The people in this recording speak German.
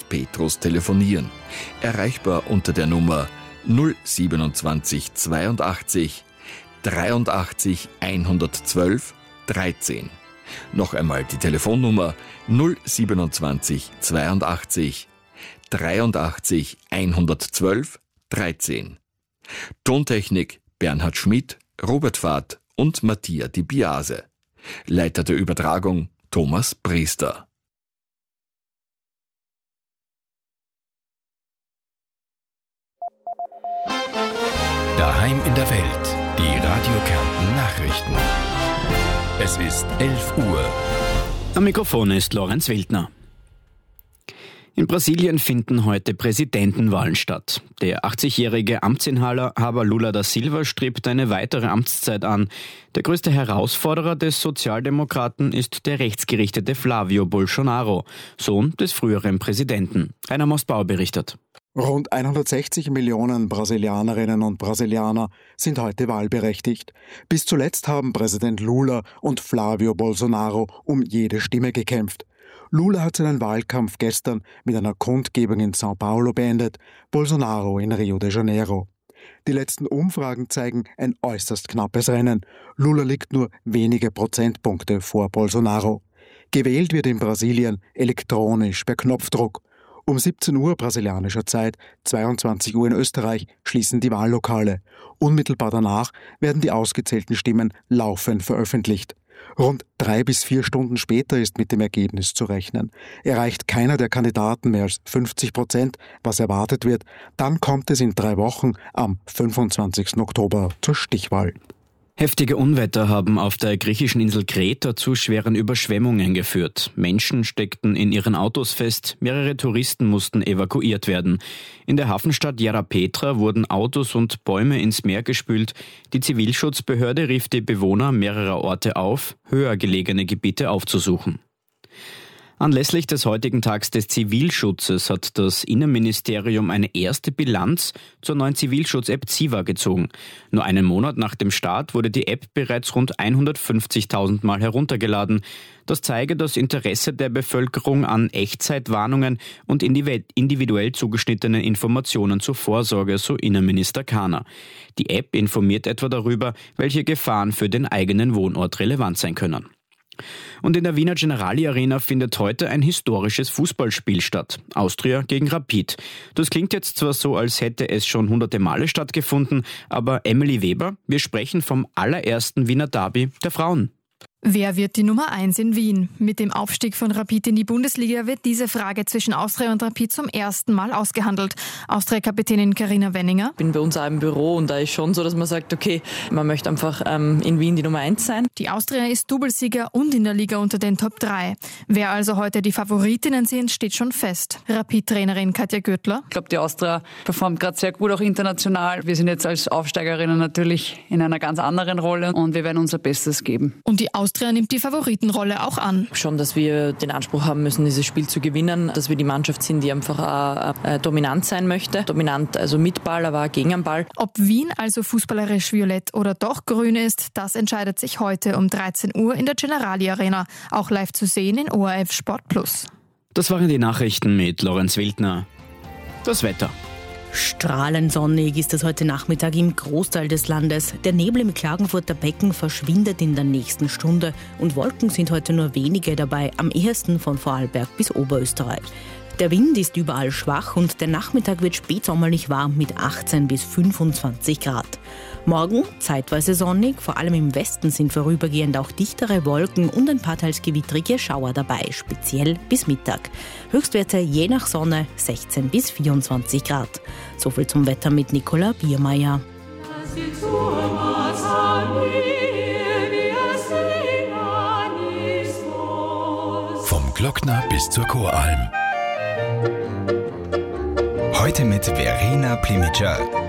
Petrus telefonieren. Erreichbar unter der Nummer 027 82 83 112 13. Noch einmal die Telefonnummer 027 82 83 112 13. Tontechnik Bernhard Schmidt, Robert Fahrt und Mattia Di Biase. Leiter der Übertragung Thomas Priester. Daheim in der Welt. Die Radio Kärnten Nachrichten. Es ist 11 Uhr. Am Mikrofon ist Lorenz Wildner. In Brasilien finden heute Präsidentenwahlen statt. Der 80-jährige Amtsinhaber Lula da Silva strebt eine weitere Amtszeit an. Der größte Herausforderer des Sozialdemokraten ist der rechtsgerichtete Flávio Bolsonaro, Sohn des früheren Präsidenten. Rainer Mostbauer berichtet. Rund 160 Millionen Brasilianerinnen und Brasilianer sind heute wahlberechtigt. Bis zuletzt haben Präsident Lula und Flávio Bolsonaro um jede Stimme gekämpft. Lula hat seinen Wahlkampf gestern mit einer Kundgebung in São Paulo beendet, Bolsonaro in Rio de Janeiro. Die letzten Umfragen zeigen ein äußerst knappes Rennen. Lula liegt nur wenige Prozentpunkte vor Bolsonaro. Gewählt wird in Brasilien elektronisch per Knopfdruck. Um 17 Uhr brasilianischer Zeit, 22 Uhr in Österreich, schließen die Wahllokale. Unmittelbar danach werden die ausgezählten Stimmen laufend veröffentlicht. Rund 3 bis 4 Stunden später ist mit dem Ergebnis zu rechnen. Erreicht keiner der Kandidaten mehr als 50%, was erwartet wird, dann kommt es in 3 Wochen am 25. Oktober zur Stichwahl. Heftige Unwetter haben auf der griechischen Insel Kreta zu schweren Überschwemmungen geführt. Menschen steckten in ihren Autos fest, mehrere Touristen mussten evakuiert werden. In der Hafenstadt Yerapetra wurden Autos und Bäume ins Meer gespült. Die Zivilschutzbehörde rief die Bewohner mehrerer Orte auf, höher gelegene Gebiete aufzusuchen. Anlässlich des heutigen Tags des Zivilschutzes hat das Innenministerium eine erste Bilanz zur neuen Zivilschutz-App Ziva gezogen. Nur einen Monat nach dem Start wurde die App bereits rund 150.000 Mal heruntergeladen. Das zeige das Interesse der Bevölkerung an Echtzeitwarnungen und individuell zugeschnittenen Informationen zur Vorsorge, so Innenminister Kahner. Die App informiert etwa darüber, welche Gefahren für den eigenen Wohnort relevant sein können. Und in der Wiener Generali Arena findet heute ein historisches Fußballspiel statt. Austria gegen Rapid. Das klingt jetzt zwar so, als hätte es schon hunderte Male stattgefunden, aber Emily Weber, wir sprechen vom allerersten Wiener Derby der Frauen. Wer wird die Nummer 1 in Wien? Mit dem Aufstieg von Rapid in die Bundesliga wird diese Frage zwischen Austria und Rapid zum ersten Mal ausgehandelt. Austria-Kapitänin Carina Wenninger. Ich bin bei uns auch im Büro und da ist schon so, dass man sagt, okay, man möchte einfach in Wien die Nummer 1 sein. Die Austria ist Doublesieger und in der Liga unter den Top 3. Wer also heute die Favoritinnen sind, steht schon fest. Rapid-Trainerin Katja Göttler. Ich glaube, die Austria performt gerade sehr gut, auch international. Wir sind jetzt als Aufsteigerinnen natürlich in einer ganz anderen Rolle und wir werden unser Bestes geben. Und die Austria nimmt die Favoritenrolle auch an. Schon, dass wir den Anspruch haben müssen, dieses Spiel zu gewinnen, dass wir die Mannschaft sind, die einfach auch dominant sein möchte. Dominant, also mit Ball, aber auch gegen den Ball. Ob Wien also fußballerisch violett oder doch grün ist, das entscheidet sich heute um 13 Uhr in der Generali Arena. Auch live zu sehen in ORF Sport Plus. Das waren die Nachrichten mit Lorenz Wildner. Das Wetter. Strahlend sonnig ist es heute Nachmittag im Großteil des Landes. Der Nebel im Klagenfurter Becken verschwindet in der nächsten Stunde und Wolken sind heute nur wenige dabei, am ehesten von Vorarlberg bis Oberösterreich. Der Wind ist überall schwach und der Nachmittag wird spätsommerlich warm mit 18 bis 25 Grad. Morgen zeitweise sonnig, vor allem im Westen sind vorübergehend auch dichtere Wolken und ein paar teils gewittrige Schauer dabei, speziell bis Mittag. Höchstwerte je nach Sonne 16 bis 24 Grad. Soviel zum Wetter mit Nicola Biermeier. Vom Glockner bis zur Choralm. Heute mit Verena Plimica.